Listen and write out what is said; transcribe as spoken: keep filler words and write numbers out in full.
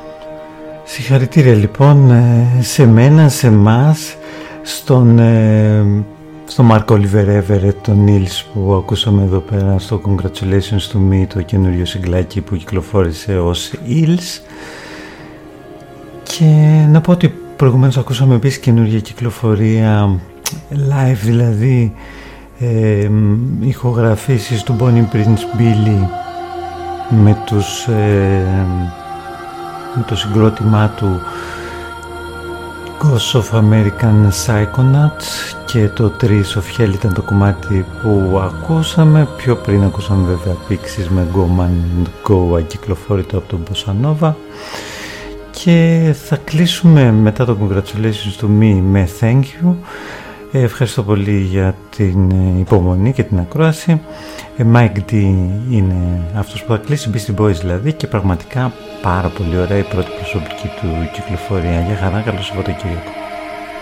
Συγχαρητήρια λοιπόν σε μένα, σε εμάς, στον, στον Μάρκο Ολιβερέβερε, τον Νίλς που ακούσαμε εδώ πέρα στο Congratulations to Me, το καινούριο συγκλάκι που κυκλοφόρησε ως Hills. Και να πω ότι προηγουμένως ακούσαμε επίσης καινούργια κυκλοφορία live, δηλαδή ε, ηχογραφήσεις του Bonnie Prince Billy με, τους, ε, με το συγκρότημά του Ghosts of American Psychonauts, και το Trees of Hell ήταν το κομμάτι που ακούσαμε. Πιο πριν ακούσαμε βέβαια Pixies με Go Man Go, ακυκλοφόρητο από τον Bossa Nova. Και θα κλείσουμε μετά το Congratulations to Me με Thank You. Ε, ευχαριστώ πολύ για την υπομονή και την ακρόαση. ε, Mike D είναι αυτός που θα κλείσει, Beastie Boys δηλαδή, και πραγματικά πάρα πολύ ωραία η πρώτη προσωπική του κυκλοφορία. Για χαρά, καλό Σαββατοκύριακο.